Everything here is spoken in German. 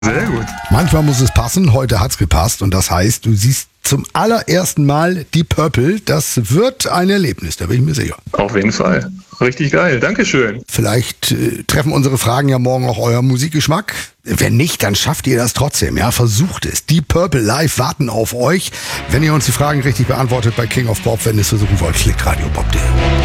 Sehr gut. Manchmal muss es passen, heute hat's gepasst und das heißt, du siehst zum allerersten Mal die Purple. Das wird ein Erlebnis, da bin ich mir sicher. Auf jeden Fall. Richtig geil. Dankeschön. Vielleicht treffen unsere Fragen ja morgen auch euren Musikgeschmack. Wenn nicht, dann schafft ihr das trotzdem. Ja, versucht es. Die Purple live warten auf euch. Wenn ihr uns die Fragen richtig beantwortet bei King of Pop, wenn ihr es versuchen wollt, klickt radiobob.de.